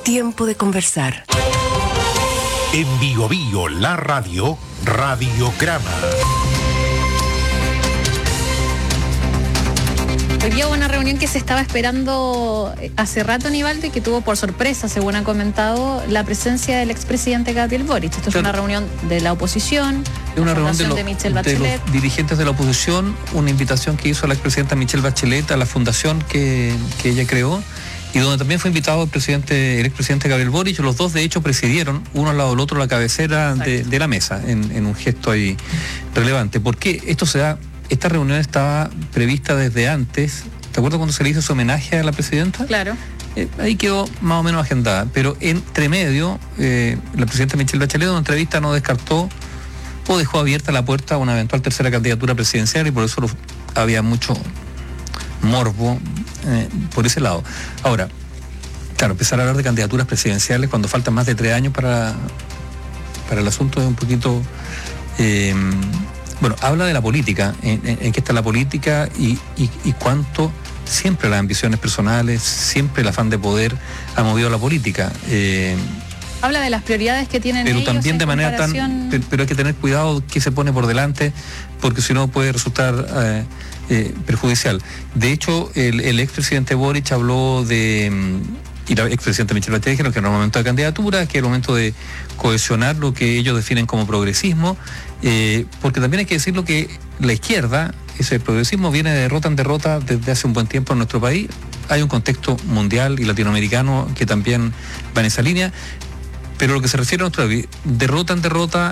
tiempo de conversar. En Bío Bío, la radio, Radiograma. Hoy día hubo una reunión que se estaba esperando hace rato, Aníbaldo, que tuvo por sorpresa, según ha comentado, la presencia del expresidente Gabriel Boric. Esto es una reunión de la oposición, una reunión de Michelle Bachelet. De los dirigentes de la oposición, una invitación que hizo la expresidenta Michelle Bachelet a la fundación que ella creó, y donde también fue invitado el expresidente Gabriel Boric. Los dos, de hecho, presidieron, uno al lado del otro, la cabecera de la mesa, en un gesto ahí relevante. ¿Por qué esto se da? Esta reunión estaba prevista desde antes. ¿Te acuerdas cuando se le hizo ese homenaje a la presidenta? Claro. Ahí quedó más o menos agendada. Pero entre medio, la presidenta Michelle Bachelet en una entrevista no descartó o dejó abierta la puerta a una eventual tercera candidatura presidencial, y por eso había mucho morbo por ese lado. Ahora, claro, empezar a hablar de candidaturas presidenciales cuando faltan más de 3 años para el asunto es un poquito... Bueno, habla de la política, en qué está la política y cuánto siempre las ambiciones personales, siempre el afán de poder ha movido a la política. Habla de las prioridades que tienen pero ellos también de manera comparación... pero hay que tener cuidado qué se pone por delante, porque si no puede resultar perjudicial. De hecho, el expresidente Boric habló y la expresidenta Michelle Bachelet dijeron que no era el momento de candidatura, que era el momento de cohesionar lo que ellos definen como progresismo, porque también hay que decirlo que la izquierda, ese progresismo viene de derrota en derrota desde hace un buen tiempo en nuestro país. Hay un contexto mundial y latinoamericano que también va en esa línea, pero lo que se refiere a nuestro país, derrota en derrota,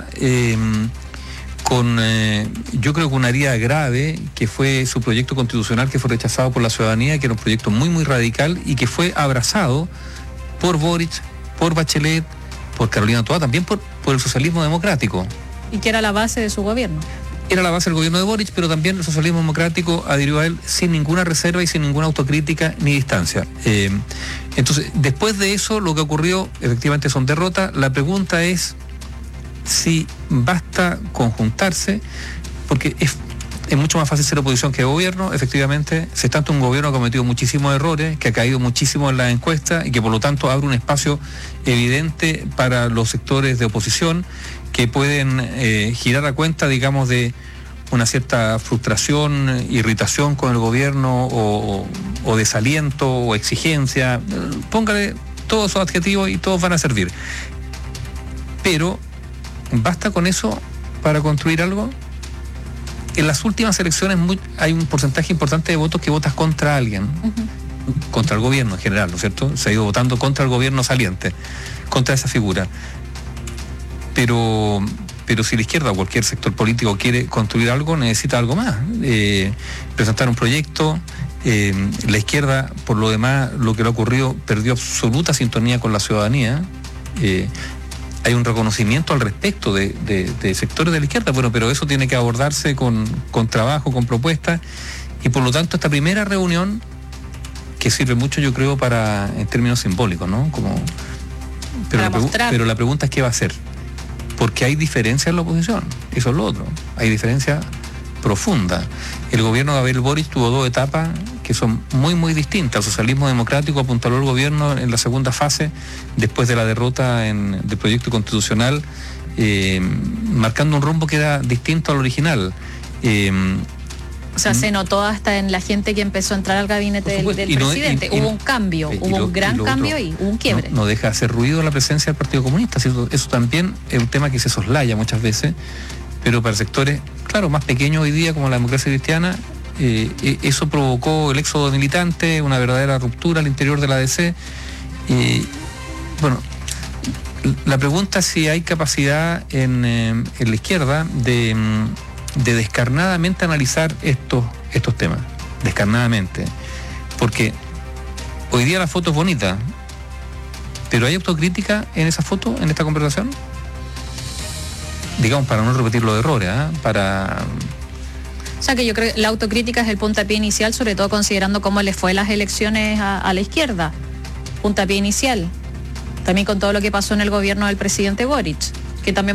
yo creo que una herida grave, que fue su proyecto constitucional, que fue rechazado por la ciudadanía, que era un proyecto muy, muy radical y que fue abrazado por Boric, por Bachelet, por Carolina Toá, también por el socialismo democrático. Y que era la base de su gobierno. Era la base del gobierno de Boric, pero también el socialismo democrático adhirió a él sin ninguna reserva y sin ninguna autocrítica ni distancia. Entonces, después de eso, lo que ocurrió efectivamente son derrotas. La pregunta es si basta conjuntarse, porque es mucho más fácil ser oposición que gobierno. Efectivamente, se tanto un gobierno que ha cometido muchísimos errores, que ha caído muchísimo en la encuesta y que por lo tanto abre un espacio evidente para los sectores de oposición que pueden girar a cuenta, digamos, de una cierta frustración, irritación con el gobierno o desaliento o exigencia. Póngale todos esos adjetivos y todos van a servir. Pero ¿basta con eso para construir algo? En las últimas elecciones hay un porcentaje importante de votos que votas contra alguien, contra el gobierno en general, ¿no es cierto? Se ha ido votando contra el gobierno saliente, contra esa figura. Pero si la izquierda o cualquier sector político quiere construir algo, necesita algo más. Presentar un proyecto. La izquierda, por lo demás, lo que le ha ocurrido, perdió absoluta sintonía con la ciudadanía. Hay un reconocimiento al respecto de sectores de la izquierda, bueno, pero eso tiene que abordarse con trabajo, con propuestas, y por lo tanto esta primera reunión, que sirve mucho, yo creo, en términos simbólicos, ¿no? Pero la pregunta es qué va a hacer, porque hay diferencia en la oposición, eso es lo otro, hay diferencia profunda. El gobierno de Gabriel Boric tuvo 2 etapas que son muy, muy distintas. El socialismo democrático apuntaló el gobierno en la segunda fase, después de la derrota del proyecto constitucional, marcando un rumbo que era distinto al original. O sea, se notó hasta en la gente que empezó a entrar al gabinete del presidente. Hubo un cambio, hubo un gran cambio ahí, hubo un quiebre. No deja de hacer ruido la presencia del Partido Comunista. Eso también es un tema que se soslaya muchas veces, pero para sectores, claro, más pequeños hoy día, como la democracia cristiana, eso provocó el éxodo de militantes, una verdadera ruptura al interior de la ADC. Bueno, la pregunta es si hay capacidad en la izquierda de descarnadamente analizar estos temas, descarnadamente, porque hoy día la foto es bonita, pero ¿hay autocrítica en esa foto, en esta conversación? Digamos, para no repetir los errores, O sea, que yo creo que la autocrítica es el puntapié inicial, sobre todo considerando cómo le fue las elecciones a la izquierda. Puntapié inicial. También con todo lo que pasó en el gobierno del presidente Boric, que también